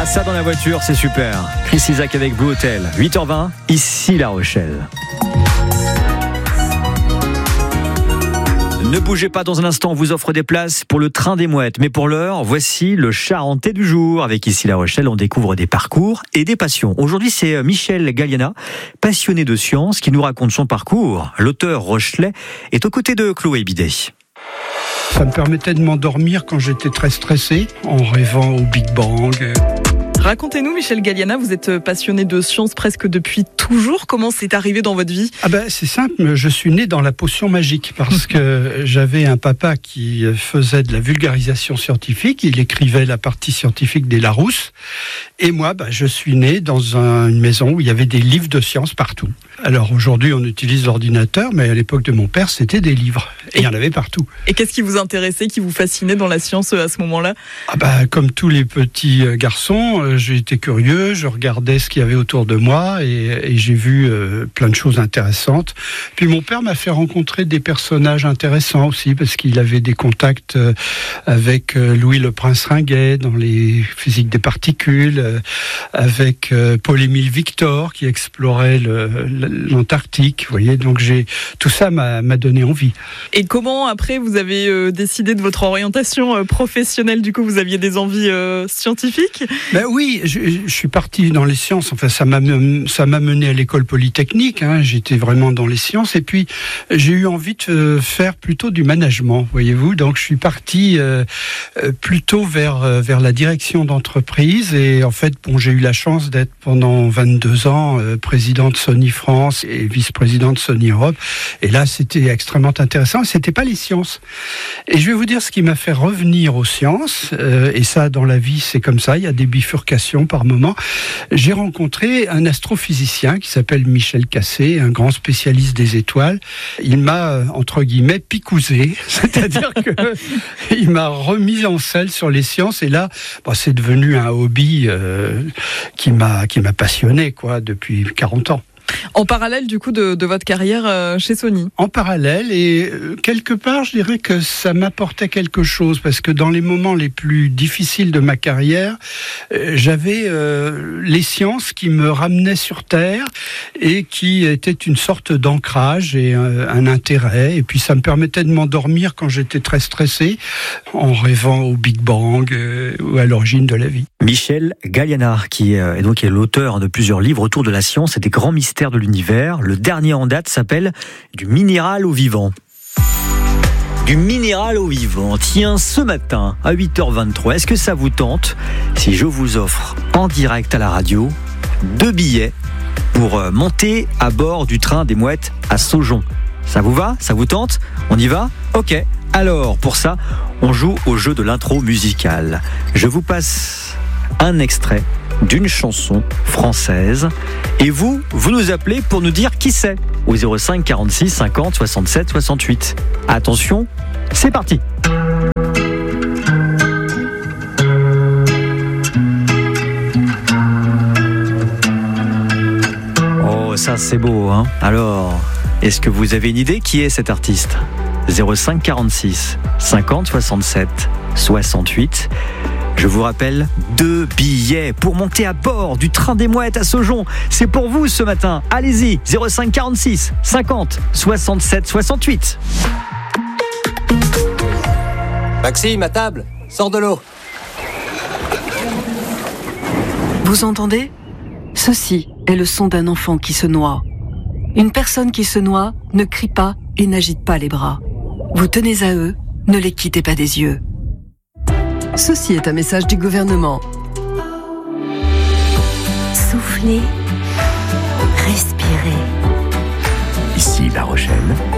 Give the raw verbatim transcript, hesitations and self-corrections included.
ça dans la voiture, c'est super. Chris Isaak avec Blue Hotel, huit heures vingt, ici La Rochelle. Ne bougez pas, dans un instant, on vous offre des places pour le train des mouettes. Mais pour l'heure, voici le Charentais du jour. Avec ici La Rochelle, on découvre des parcours et des passions. Aujourd'hui, c'est Michel Galliana, passionné de sciences, qui nous raconte son parcours. L'auteur rochelais est aux côtés de Chloé Bidet. Ça me permettait de m'endormir quand j'étais très stressé, en rêvant au Big Bang. Racontez-nous, Michel Galliana, vous êtes passionné de sciences presque depuis toujours. Comment c'est arrivé dans votre vie ? Ah ben, c'est simple, je suis né dans la potion magique parce que j'avais un papa qui faisait de la vulgarisation scientifique, il écrivait la partie scientifique des Larousse, et moi, ben, je suis né dans un, une maison où il y avait des livres de sciences partout. Alors aujourd'hui, on utilise l'ordinateur, mais à l'époque de mon père, c'était des livres, et il y en avait partout. Et qu'est-ce qui vous intéressait, qui vous fascinait dans la science à ce moment-là ? Ah ben, comme tous les petits garçons, j'étais curieux, je regardais ce qu'il y avait autour de moi et, et j'ai vu euh, plein de choses intéressantes. Puis mon père m'a fait rencontrer des personnages intéressants aussi parce qu'il avait des contacts euh, avec euh, Louis le Prince Ringuet dans les physiques des particules, euh, avec euh, Paul-Émile Victor qui explorait le, l'Antarctique. Vous voyez, donc j'ai tout ça m'a, m'a donné envie. Et comment après vous avez euh, décidé de votre orientation euh, professionnelle ? Du coup, vous aviez des envies euh, scientifiques ? Ben oui, je, je suis parti dans les sciences. Enfin, ça m'a ça m'a mené à l'école polytechnique. Hein, j'étais vraiment dans les sciences. Et puis, j'ai eu envie de faire plutôt du management, voyez-vous. Donc, je suis parti euh, plutôt vers euh, vers la direction d'entreprise. Et en fait, bon, j'ai eu la chance d'être pendant vingt-deux ans euh, président de Sony France et vice-président de Sony Europe. Et là, c'était extrêmement intéressant. C'était pas les sciences. Et je vais vous dire ce qui m'a fait revenir aux sciences. Euh, et ça, dans la vie, c'est comme ça. Il y a des bifurcations par moment. J'ai rencontré un astrophysicien qui s'appelle Michel Cassé, un grand spécialiste des étoiles. Il m'a, entre guillemets, picousé, c'est-à-dire que il m'a remis en selle sur les sciences et là, bah, c'est devenu un hobby euh, qui m'a qui m'a passionné quoi depuis quarante ans. En parallèle du coup de, de votre carrière euh, chez Sony. En parallèle et euh, quelque part je dirais que ça m'apportait quelque chose parce que dans les moments les plus difficiles de ma carrière euh, j'avais euh, les sciences qui me ramenaient sur terre et qui étaient une sorte d'ancrage et euh, un intérêt et puis ça me permettait de m'endormir quand j'étais très stressé en rêvant au Big Bang euh, ou à l'origine de la vie. Michel Galliana qui est donc est l'auteur de plusieurs livres autour de la science et des grands mystères de l'univers. Le dernier en date s'appelle Du minéral au vivant. Du minéral au vivant. Tiens, ce matin à huit heures vingt-trois, est-ce que ça vous tente si je vous offre en direct à la radio deux billets pour monter à bord du train des mouettes à Saujon? Ça vous va? Ça vous tente? On y va? Ok. Alors, pour ça, on joue au jeu de l'intro musicale. Je vous passe un extrait d'une chanson française et vous, vous nous appelez pour nous dire qui c'est au zéro cinq quarante-six cinquante soixante-sept soixante-huit. Attention, c'est parti. Oh, ça c'est beau, hein? Alors, est-ce que vous avez une idée qui est cet artiste? zéro cinq quarante-six cinquante soixante-sept soixante-huit. Je vous rappelle, deux billets pour monter à bord du train des mouettes à Saujon. C'est pour vous ce matin. Allez-y, zéro cinq quarante-six cinquante soixante-sept soixante-huit. Maxime, à table, sors de l'eau. Vous entendez ? Ceci est le son d'un enfant qui se noie. Une personne qui se noie ne crie pas et n'agite pas les bras. Vous tenez à eux, ne les quittez pas des yeux. Ceci est un message du gouvernement. Soufflez, respirez. Ici La Rochelle.